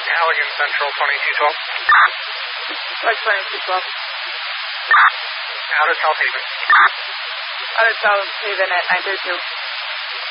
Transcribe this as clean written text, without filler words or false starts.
Halligan Central 2212. What's 2212? Out of South Haven. Out of South Haven at 932.